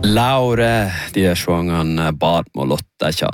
Laure Tieshuangan Baatmolottajan.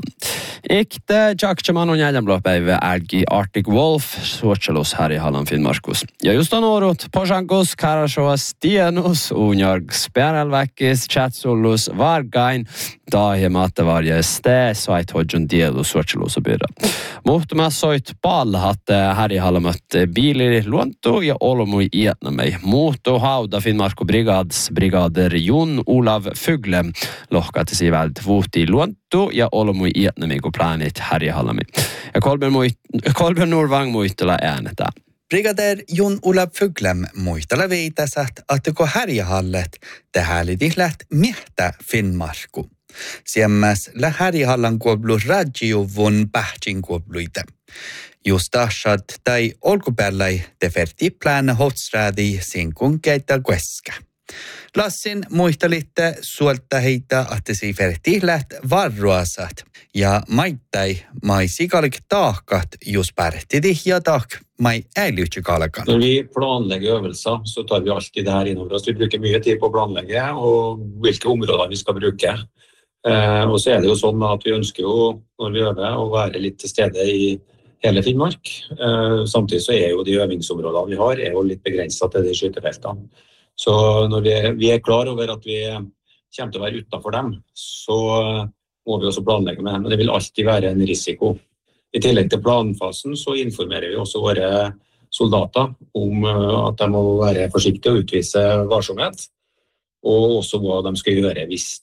Ikte Jakchaman on jäljemlopäivä älgi Arctic Wolf suotselus Harjahallan Finnmarkus. Ja just on orut Pojankus, Karashoas, Tienus, Unjarg, Spärälväkis, Chatsullus, Vargain, Dahiematta varjeste, soit hodjon dielu suotselus och byrra. Muhtumas soit pall hatte Harjahallamat biili luonto ja olmui ietnamei. Muhtu hauda Finnmarku brigader Jon Olav Fugle lohkati sivält vuhti luonto ja olmui ietnamei kun planit Harjahallami. Ja Kolbjörn Norvang muistella äänetään. Brigader Jon Olav Fuglem muistella viitasat, että kun Harjahallet tähälidihlet miehtä Finnmarku. Siemmäs lä Harjahallan kuoblu radiovun pähtsin kuobluita. Just asat tai olkupäällai teferti plana hotsradi sinkun keital kueska. Lassin muistelitte suolta heitä, että si fertihlät varruasat ja maittai mai sikalik taakkat just pärtidi ja taak mai äilytsykalkan. När vi planlägger övelser så tar vi alltid det här inom oss. Vi brukar mycket tid på att planlägga och vilka områden vi ska bruka. Och så är det ju sånn att vi önskar ju när vi övar och vara lite till stede i hela Finnmark. Samtidigt så är ju de övningsområden vi har är ju lite begränsat till de skytefältene. Så när vi är klar över att vi kommer att vara utanför dem så må vi också planlägga med. Men det vill alltid vara en risiko. I tillägg till planfasen så informerar vi också våra soldater om att de må vara försiktiga och utvisa varsomhet. Och också vad de ska göra hvis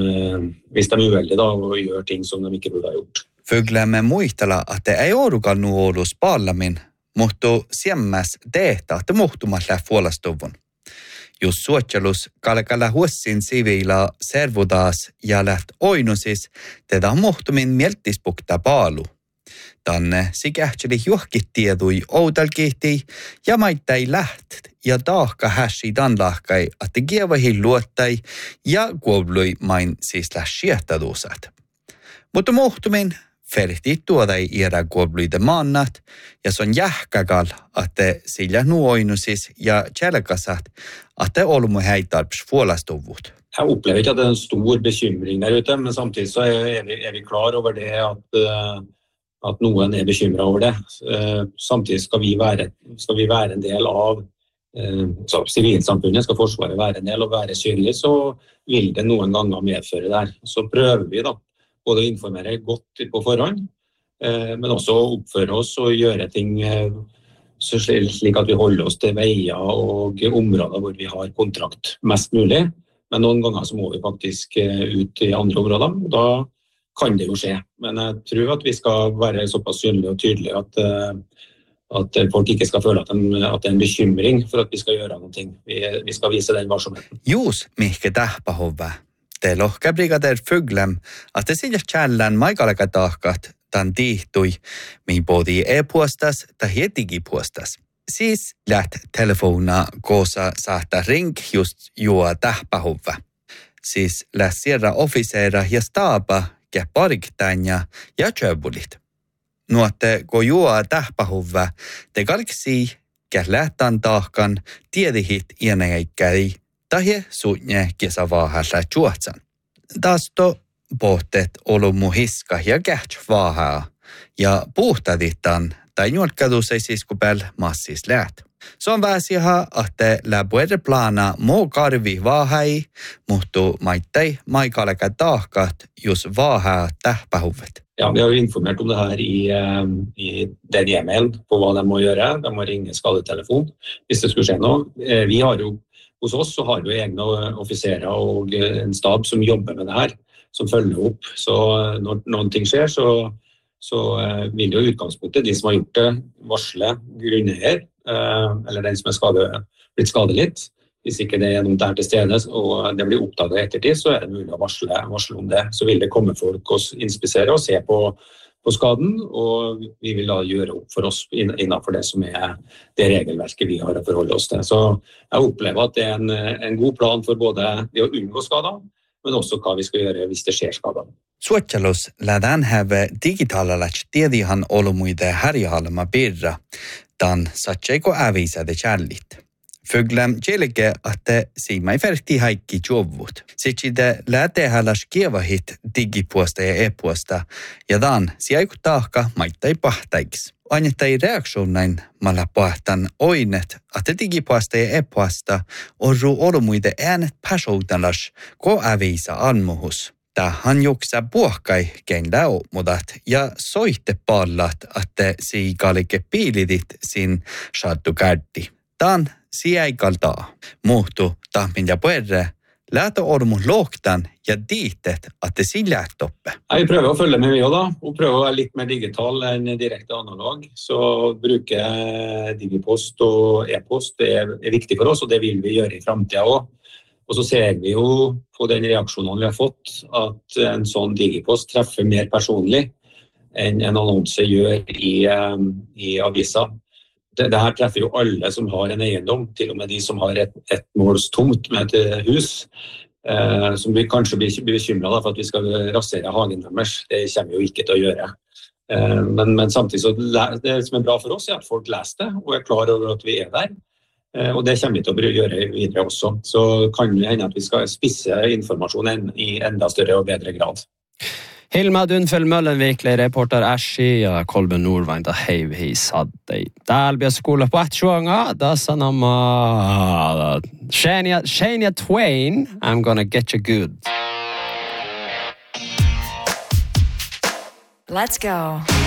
de är uheldiga och gör ting som de inte borde ha gjort. Fuglemme muistella, että ei orukaan nuolus pallamin, mutta siemmäs tehtä, että muhtumat läht puolestuvun. Just suotselus kalkalla huossin siviila servudaas ja läht oinusis, teda muhtumin mieltispukta paalu. Tänne sikähtseli juhkit tiedui outalkihti ja maittai läht ja taakka hässi tanlahkai, että kievahin luottai ja kuoblui main siis lähtsiehtadusat. Mutta muhtumin ferti tuodai iädä kuobluita maannat ja se on jähkäkal, että sillä nuoinusis ja tjälkasat, että olmu heitarps fuolastuvut. Jag upplever inte att det är en stor bekymring där ute, men samtidigt så är vi klar över det att någon är bekymrad över det. Samtidigt ska vi vara en del av så civilsamfunnet, ska försvaret vara en del och vara synlig, så vill det någon gång medföra där. Så prövar vi då både informera gott på förhand, men också uppföra oss och göra ting så slik att vi håller oss till vägar och områden där vi har kontrakt mest möjligt. Men någon gånger så må vi faktiskt ut i andra områden. Då kan det ju ske. Men jag tror att vi ska vara så pass synliga och tydliga att folk inte ska känna att det är en bekymring för att vi ska göra någonting. Vi ska visa den varsomheten. Juus mihke tähpähovä. Te lohka brigader Fuglem, että sillä tjällän maikalaka tahkat tan tihtui, mihin podi e-puostas tai digipuostas. Siis läht telefona koosa saattaa ring just juo tähpähovä. Siis läht sierra officeera ja staapa ja pariktaanja ja tjöbulit. Nuotte kun juo tähpähovä, te kalksi ja lähtän tahkan tiedihit iänäikkäi tai suunne kesävaahalla juotsan. Tästä pohtet olumu hiska ja käht vaahaa ja puhtaditan tai nuolkadus ei siskupel massis läht. Se on väsiä, että läpuere plana muu karvi vaahai, mutta maittai maikalaka tahkat jos vaahaa tähpähuvet. Ja, vi har ju informerat om det här i den e-mailen på vad de må göra. De må ringa skadetelefon hvis det skulle ske något. Vi har ju hos oss så har vi egna officerer och en stab som jobbar med det här, som följer upp. Så när någonting sker så vill ju utgångspunktet de som har gjort det varsla grunneier eller den som är blivit skadelidt. Hvis ikke det är någon där till stede och det blir uppdagat eftertid så är det möjligt att varsla om det. Så vill det komma folk och inspicera och se på skaden, och vi vill då göra upp för oss innanför det som är det regelverket vi har att förhålla oss till. Så jag upplever att det är en god plan för både det att undgå skada, men också vad vi ska göra hvis det sker skada. Suotselus lähdään häve digitaalalla tiedihan olumuide Harjahallama birra, dan satseiko ävisade källit. Fuglem kielike, että siimai verti haikki juovut. Siksi te lähtehälläs kievahit digipuosta ja e-puosta, ja dan siaiku taakka maittai pahtaiks. Annettai reaktionnain malla pahtan oinet, että digipuosta ja e-puosta orru olmuide äänet pasoutalas, ko avisa anmuhus. Tähän joksa puhkai kengä mudat ja soitte pallat, että siikalike piilidit sin saattu kärti. Tämän siäikaltaa muuttu tahmin ja puerre, lähtö ormun lohtan ja diitet, että sillä toppe. Jeg prøver å følge med mye da, og prøver å være litt mer digital enn direkte analog. Så bruker jeg digipost og e-post, det er viktig for oss, og det vil vi gjøre i fremtiden også. Og så ser vi jo på den reaksjonen vi har fått, at en sånn digipost treffer mer personlig enn en annonse gjør i avisa. Det her treffer jo alle som har en eiendom, til og med de som har et måls tomt med et hus, som vi kanskje blir bekymret for at vi skal rasere hagen deres. Det kommer jo ikke til å gjøre. Men samtidig så det som er bra for oss er at folk leser det, og er klar over at vi er der. Og det kommer vi til å gjøre videre også. Så kan det hende at vi skal spisse informasjonen i enda større og bedre grad. Hilma Dunfell Møllenvikle, reporter Ashi ja Kolben Nordvein da heiv hi saddei. Dalbia skola på etjuanga, da sanama Shania Twain, I'm gonna get you good. Let's go.